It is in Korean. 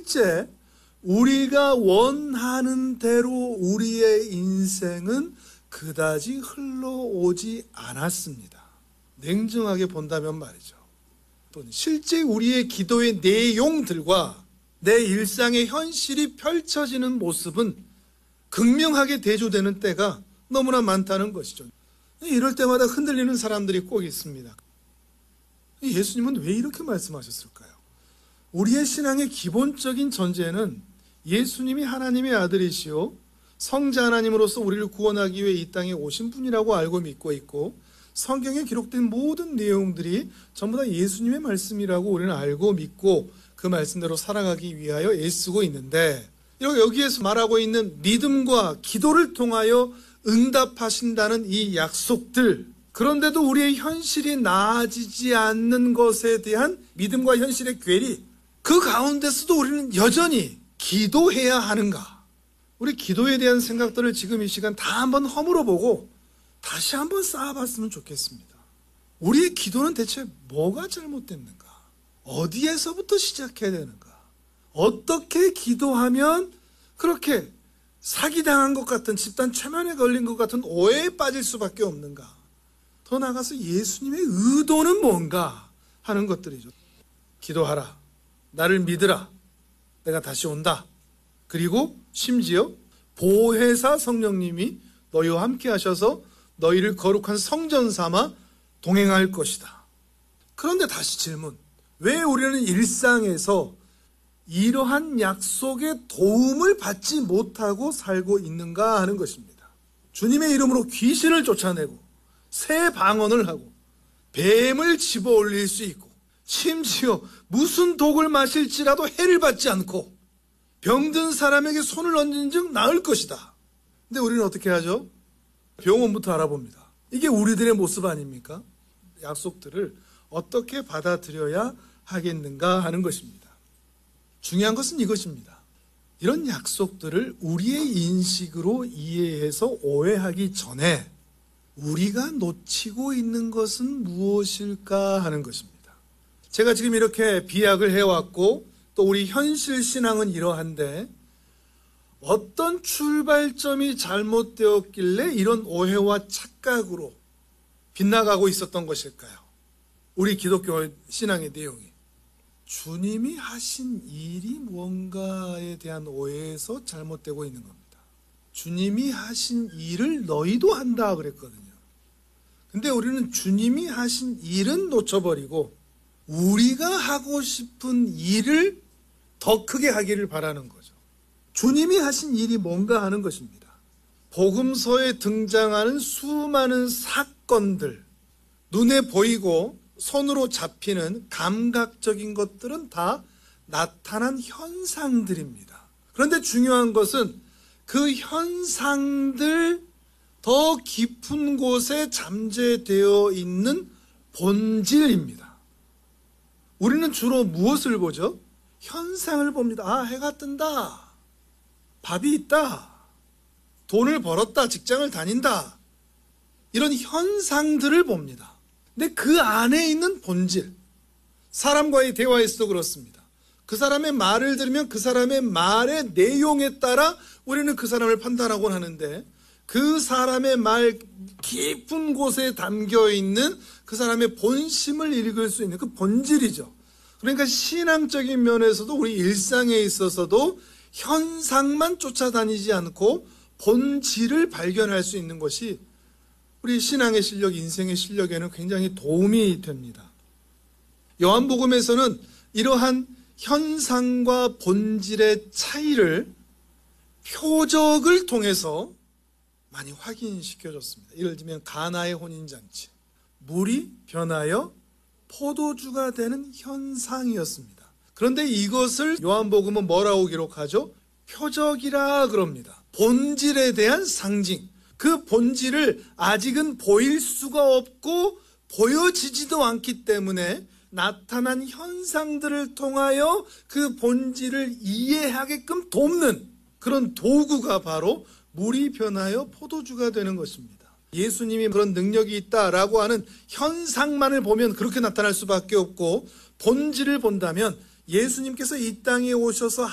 실제 우리가 원하는 대로 우리의 인생은 그다지 흘러오지 않았습니다. 냉정하게 본다면 말이죠. 실제 우리의 기도의 내용들과 내 일상의 현실이 펼쳐지는 모습은 극명하게 대조되는 때가 너무나 많다는 것이죠. 이럴 때마다 흔들리는 사람들이 꼭 있습니다. 예수님은 왜 이렇게 말씀하셨을까요? 우리의 신앙의 기본적인 전제는 예수님이 하나님의 아들이시요 성자 하나님으로서 우리를 구원하기 위해 이 땅에 오신 분이라고 알고 믿고 있고, 성경에 기록된 모든 내용들이 전부 다 예수님의 말씀이라고 우리는 알고 믿고 그 말씀대로 살아가기 위하여 애쓰고 있는데, 여기에서 말하고 있는 믿음과 기도를 통하여 응답하신다는 이 약속들, 그런데도 우리의 현실이 나아지지 않는 것에 대한 믿음과 현실의 괴리, 그 가운데서도 우리는 여전히 기도해야 하는가? 우리 기도에 대한 생각들을 지금 이 시간 다 한번 허물어보고 다시 한번 쌓아봤으면 좋겠습니다. 우리의 기도는 대체 뭐가 잘못됐는가? 어디에서부터 시작해야 되는가? 어떻게 기도하면 그렇게 사기당한 것 같은, 집단 최면에 걸린 것 같은 오해에 빠질 수밖에 없는가? 더 나아가서 예수님의 의도는 뭔가 하는 것들이죠. 기도하라, 나를 믿으라, 내가 다시 온다. 그리고 심지어 보혜사 성령님이 너희와 함께 하셔서 너희를 거룩한 성전 삼아 동행할 것이다. 그런데 다시 질문, 왜 우리는 일상에서 이러한 약속의 도움을 받지 못하고 살고 있는가 하는 것입니다. 주님의 이름으로 귀신을 쫓아내고 새 방언을 하고 뱀을 집어올릴 수 있고, 심지어 무슨 독을 마실지라도 해를 받지 않고 병든 사람에게 손을 얹은 즉 나을 것이다. 근데 우리는 어떻게 하죠? 병원부터 알아봅니다. 이게 우리들의 모습 아닙니까? 약속들을 어떻게 받아들여야 하겠는가 하는 것입니다. 중요한 것은 이것입니다. 이런 약속들을 우리의 인식으로 이해해서 오해하기 전에 우리가 놓치고 있는 것은 무엇일까 하는 것입니다. 제가 지금 이렇게 비약을 해왔고 또 우리 현실 신앙은 이러한데, 어떤 출발점이 잘못되었길래 이런 오해와 착각으로 빗나가고 있었던 것일까요? 우리 기독교 신앙의 내용이 주님이 하신 일이 뭔가에 대한 오해에서 잘못되고 있는 겁니다. 주님이 하신 일을 너희도 한다 그랬거든요. 근데 우리는 주님이 하신 일은 놓쳐버리고 우리가 하고 싶은 일을 더 크게 하기를 바라는 거죠. 주님이 하신 일이 뭔가 하는 것입니다. 복음서에 등장하는 수많은 사건들, 눈에 보이고 손으로 잡히는 감각적인 것들은 다 나타난 현상들입니다. 그런데 중요한 것은 그 현상들 더 깊은 곳에 잠재되어 있는 본질입니다. 우리는 주로 무엇을 보죠? 현상을 봅니다. 아, 해가 뜬다. 밥이 있다. 돈을 벌었다. 직장을 다닌다. 이런 현상들을 봅니다. 근데 그 안에 있는 본질, 사람과의 대화에서도 그렇습니다. 그 사람의 말을 들으면 그 사람의 말의 내용에 따라 우리는 그 사람을 판단하곤 하는데, 그 사람의 말 깊은 곳에 담겨있는 그 사람의 본심을 읽을 수 있는 그 본질이죠. 그러니까 신앙적인 면에서도 우리 일상에 있어서도 현상만 쫓아다니지 않고 본질을 발견할 수 있는 것이 우리 신앙의 실력, 인생의 실력에는 굉장히 도움이 됩니다. 요한복음에서는 이러한 현상과 본질의 차이를 표적을 통해서 많이 확인시켜줬습니다. 예를 들면 가나의 혼인잔치, 물이 변하여 포도주가 되는 현상이었습니다. 그런데 이것을 요한복음은 뭐라고 기록하죠? 표적이라 그럽니다. 본질에 대한 상징. 그 본질을 아직은 보일 수가 없고 보여지지도 않기 때문에 나타난 현상들을 통하여 그 본질을 이해하게끔 돕는 그런 도구가 바로 물이 변하여 포도주가 되는 것입니다. 예수님이 그런 능력이 있다라고 하는 현상만을 보면 그렇게 나타날 수밖에 없고, 본질을 본다면 예수님께서 이 땅에 오셔서